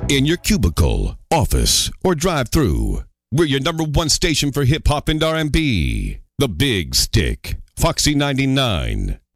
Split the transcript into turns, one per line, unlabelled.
In your cubicle, office, or drive-through, we're your number one station for hip-hop and R&B. The Big Stick, Foxy 99.